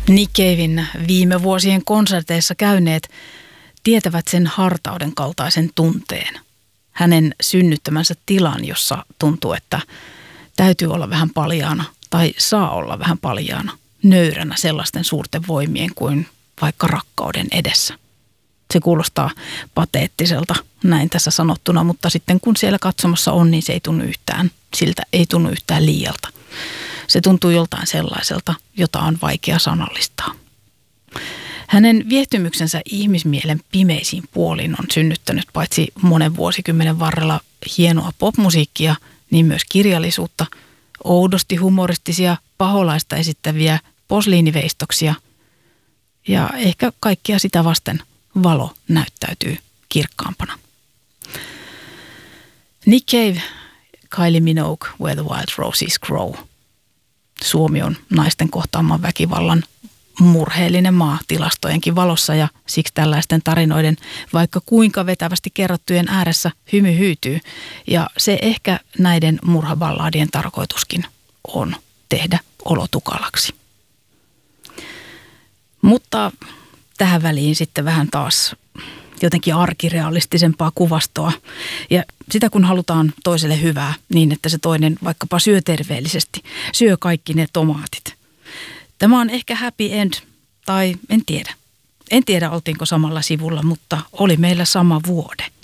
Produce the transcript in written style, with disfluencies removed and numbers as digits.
Nick Caven viime vuosien konserteissa käyneet tietävät sen hartauden kaltaisen tunteen. Hänen synnyttämänsä tilan, jossa tuntuu, että täytyy olla vähän paljaana tai saa olla vähän paljaana, nöyränä sellaisten suurten voimien kuin vaikka rakkauden edessä. Se kuulostaa pateettiselta näin tässä sanottuna, mutta sitten kun siellä katsomassa on, niin se ei tunnu yhtään, siltä ei tunnu yhtään liialta. Se tuntuu joltain sellaiselta, jota on vaikea sanallistaa. Hänen viehtymyksensä ihmismielen pimeisiin puoliin on synnyttänyt paitsi monen vuosikymmenen varrella hienoa popmusiikkia, niin myös kirjallisuutta, oudosti humoristisia paholaista esittäviä posliiniveistoksia ja ehkä kaikkia sitä vasten valo näyttäytyy kirkkaampana. Nick Cave, Kylie Minogue, Where the Wild Roses Grow. Suomi on naisten kohtaaman väkivallan murheellinen maa tilastojenkin valossa ja siksi tällaisten tarinoiden vaikka kuinka vetävästi kerrottujen ääressä hymy hyytyy. Ja se ehkä näiden murhaballadien tarkoituskin on tehdä olo tukalaksi. Mutta tähän väliin sitten vähän taas jotenkin arkirealistisempaa kuvastoa. Ja sitä kun halutaan toiselle hyvää niin, että se toinen vaikkapa syö terveellisesti, syö kaikki ne tomaatit. Tämä on ehkä happy end, tai en tiedä. En tiedä oltiinko samalla sivulla, mutta oli meillä sama vuode.